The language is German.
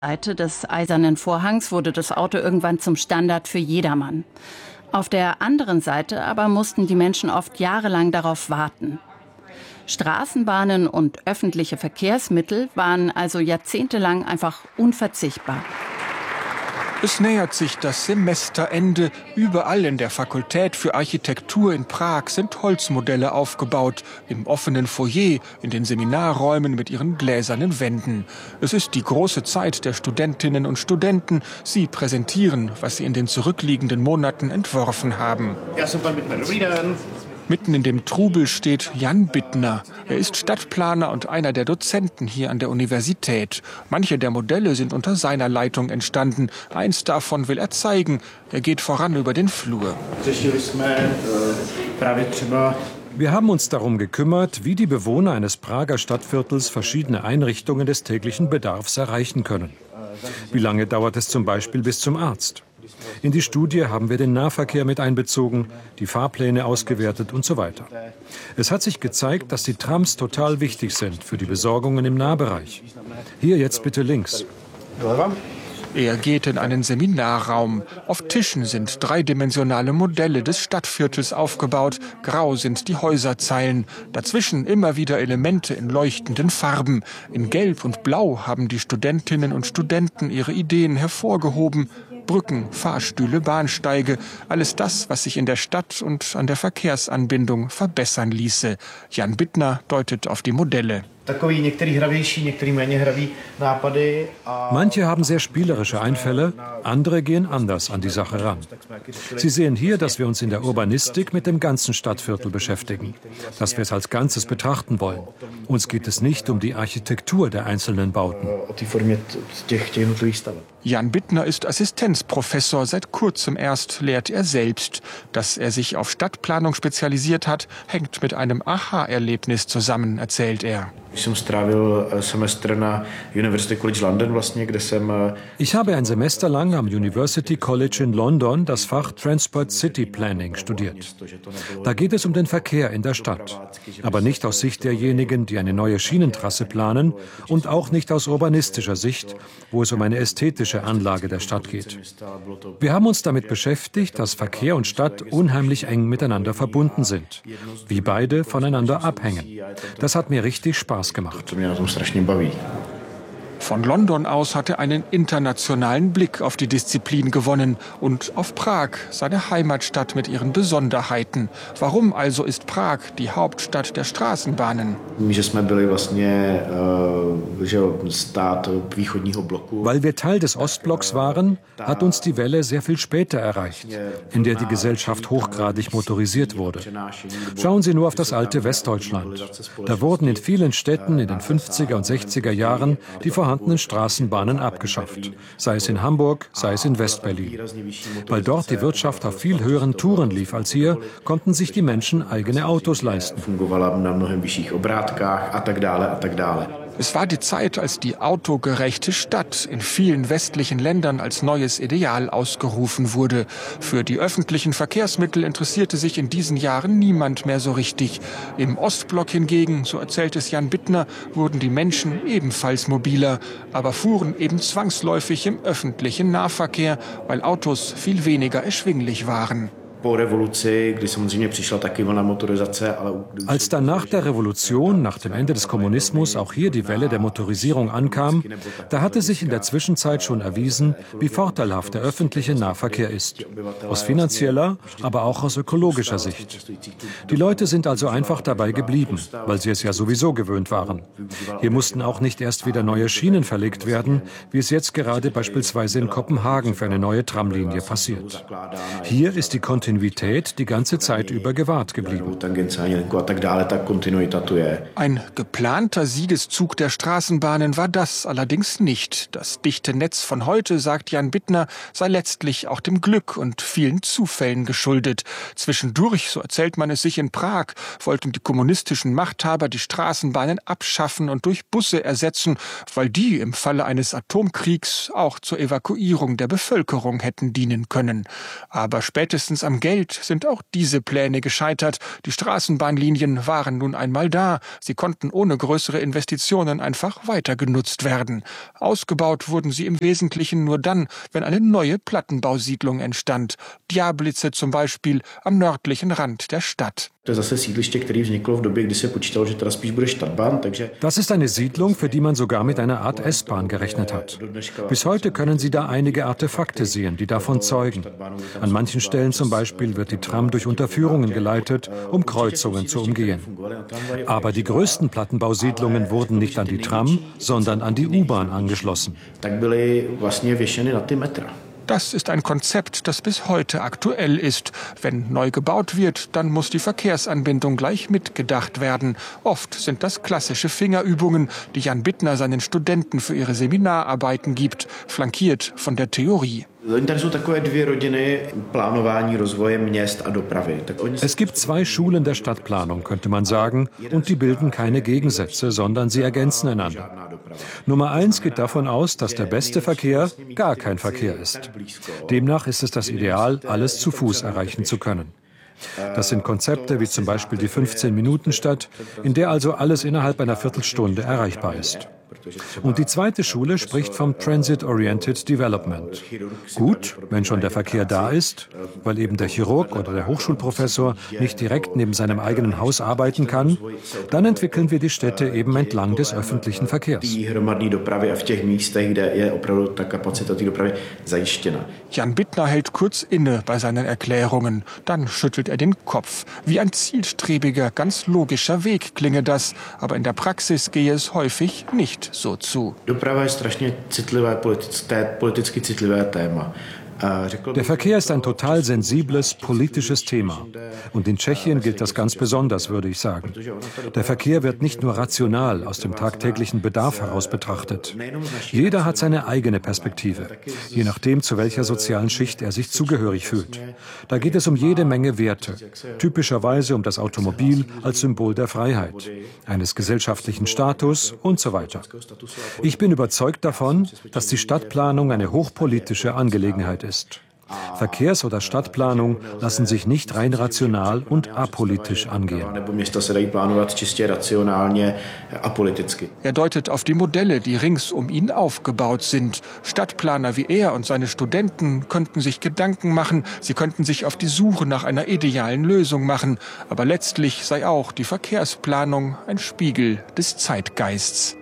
Seite des Eisernen Vorhangs wurde das Auto irgendwann zum Standard für jedermann. Auf der anderen Seite aber mussten die Menschen oft jahrelang darauf warten. Straßenbahnen und öffentliche Verkehrsmittel waren also jahrzehntelang einfach unverzichtbar. Es nähert sich das Semesterende. Überall in der Fakultät für Architektur in Prag sind Holzmodelle aufgebaut. Im offenen Foyer, in den Seminarräumen mit ihren gläsernen Wänden. Es ist die große Zeit der Studentinnen und Studenten. Sie präsentieren, was sie in den zurückliegenden Monaten entworfen haben. Ja, super, Mitten in dem Trubel steht Jan Bittner. Er ist Stadtplaner und einer der Dozenten hier an der Universität. Manche der Modelle sind unter seiner Leitung entstanden. Eins davon will er zeigen. Er geht voran über den Flur. Wir haben uns darum gekümmert, wie die Bewohner eines Prager Stadtviertels verschiedene Einrichtungen des täglichen Bedarfs erreichen können. Wie lange dauert es zum Beispiel bis zum Arzt? In die Studie haben wir den Nahverkehr mit einbezogen, die Fahrpläne ausgewertet und so weiter. Es hat sich gezeigt, dass die Trams total wichtig sind für die Besorgungen im Nahbereich. Hier jetzt bitte links. Er geht in einen Seminarraum. Auf Tischen sind dreidimensionale Modelle des Stadtviertels aufgebaut. Grau sind die Häuserzeilen. Dazwischen immer wieder Elemente in leuchtenden Farben. In Gelb und Blau haben die Studentinnen und Studenten ihre Ideen hervorgehoben. Brücken, Fahrstühle, Bahnsteige, alles das, was sich in der Stadt und an der Verkehrsanbindung verbessern ließe. Jan Bittner deutet auf die Modelle. Manche haben sehr spielerische Einfälle, andere gehen anders an die Sache ran. Sie sehen hier, dass wir uns in der Urbanistik mit dem ganzen Stadtviertel beschäftigen, dass wir es als Ganzes betrachten wollen. Uns geht es nicht um die Architektur der einzelnen Bauten. Jan Bittner ist Assistenzprofessor. Seit kurzem erst lehrt er selbst. Dass er sich auf Stadtplanung spezialisiert hat, hängt mit einem Aha-Erlebnis zusammen, erzählt er. Ich habe ein Semester lang am University College in London das Fach Transport City Planning studiert. Da geht es um den Verkehr in der Stadt. Aber nicht aus Sicht derjenigen, die eine neue Schienentrasse planen und auch nicht aus urbanistischer Sicht, wo es um eine ästhetische Anlage der Stadt geht. Wir haben uns damit beschäftigt, dass Verkehr und Stadt unheimlich eng miteinander verbunden sind, wie beide voneinander abhängen. Das hat mir richtig Spaß gemacht. Von London aus hat er einen internationalen Blick auf die Disziplin gewonnen und auf Prag, seine Heimatstadt mit ihren Besonderheiten. Warum also ist Prag die Hauptstadt der Straßenbahnen? Weil wir Teil des Ostblocks waren, hat uns die Welle sehr viel später erreicht, in der die Gesellschaft hochgradig motorisiert wurde. Schauen Sie nur auf das alte Westdeutschland. Da wurden in vielen Städten in den 50er und 60er Jahren die vorhandenen Straßenbahnen abgeschafft, sei es in Hamburg, sei es in Westberlin. Weil dort die Wirtschaft auf viel höheren Touren lief als hier, konnten sich die Menschen eigene Autos leisten. Es war die Zeit, als die autogerechte Stadt in vielen westlichen Ländern als neues Ideal ausgerufen wurde. Für die öffentlichen Verkehrsmittel interessierte sich in diesen Jahren niemand mehr so richtig. Im Ostblock hingegen, so erzählt es Jan Bittner, wurden die Menschen ebenfalls mobiler, aber fuhren eben zwangsläufig im öffentlichen Nahverkehr, weil Autos viel weniger erschwinglich waren. Als dann nach der Revolution, nach dem Ende des Kommunismus, auch hier die Welle der Motorisierung ankam, da hatte sich in der Zwischenzeit schon erwiesen, wie vorteilhaft der öffentliche Nahverkehr ist. Aus finanzieller, aber auch aus ökologischer Sicht. Die Leute sind also einfach dabei geblieben, weil sie es ja sowieso gewöhnt waren. Hier mussten auch nicht erst wieder neue Schienen verlegt werden, wie es jetzt gerade beispielsweise in Kopenhagen für eine neue Tramlinie passiert. Hier ist die Kontinuität die ganze Zeit über gewahrt geblieben. Ein geplanter Siegeszug der Straßenbahnen war das allerdings nicht. Das dichte Netz von heute, sagt Jan Bittner, sei letztlich auch dem Glück und vielen Zufällen geschuldet. Zwischendurch, so erzählt man es sich in Prag, wollten die kommunistischen Machthaber die Straßenbahnen abschaffen und durch Busse ersetzen, weil die im Falle eines Atomkriegs auch zur Evakuierung der Bevölkerung hätten dienen können. Aber spätestens am Geld sind auch diese Pläne gescheitert. Die Straßenbahnlinien waren nun einmal da. Sie konnten ohne größere Investitionen einfach weiter genutzt werden. Ausgebaut wurden sie im Wesentlichen nur dann, wenn eine neue Plattenbausiedlung entstand. Diablice zum Beispiel am nördlichen Rand der Stadt. Das ist eine Siedlung, für die man sogar mit einer Art S-Bahn gerechnet hat. Bis heute können Sie da einige Artefakte sehen, die davon zeugen. An manchen Stellen zum Beispiel wird die Tram durch Unterführungen geleitet, um Kreuzungen zu umgehen. Aber die größten Plattenbausiedlungen wurden nicht an die Tram, sondern an die U-Bahn angeschlossen. Das ist ein Konzept, das bis heute aktuell ist. Wenn neu gebaut wird, dann muss die Verkehrsanbindung gleich mitgedacht werden. Oft sind das klassische Fingerübungen, die Jan Bittner seinen Studenten für ihre Seminararbeiten gibt, flankiert von der Theorie. Es gibt zwei Schulen der Stadtplanung, könnte man sagen, und die bilden keine Gegensätze, sondern sie ergänzen einander. Nummer 1 geht davon aus, dass der beste Verkehr gar kein Verkehr ist. Demnach ist es das Ideal, alles zu Fuß erreichen zu können. Das sind Konzepte wie zum Beispiel die 15-Minuten-Stadt, in der also alles innerhalb einer Viertelstunde erreichbar ist. Und die zweite Schule spricht vom Transit-Oriented Development. Gut, wenn schon der Verkehr da ist, weil eben der Chirurg oder der Hochschulprofessor nicht direkt neben seinem eigenen Haus arbeiten kann, dann entwickeln wir die Städte eben entlang des öffentlichen Verkehrs. Jan Bittner hält kurz inne bei seinen Erklärungen. Dann schüttelt er den Kopf. Wie ein zielstrebiger, ganz logischer Weg klinge das. Aber in der Praxis gehe es häufig nicht so zu. Der Verkehr ist ein total sensibles politisches Thema. Und in Tschechien gilt das ganz besonders, würde ich sagen. Der Verkehr wird nicht nur rational aus dem tagtäglichen Bedarf heraus betrachtet. Jeder hat seine eigene Perspektive, je nachdem, zu welcher sozialen Schicht er sich zugehörig fühlt. Da geht es um jede Menge Werte, typischerweise um das Automobil als Symbol der Freiheit, eines gesellschaftlichen Status und so weiter. Ich bin überzeugt davon, dass die Stadtplanung eine hochpolitische Angelegenheit ist. Verkehrs- oder Stadtplanung lassen sich nicht rein rational und apolitisch angehen. Er deutet auf die Modelle, die rings um ihn aufgebaut sind. Stadtplaner wie er und seine Studenten könnten sich Gedanken machen, sie könnten sich auf die Suche nach einer idealen Lösung machen. Aber letztlich sei auch die Verkehrsplanung ein Spiegel des Zeitgeists.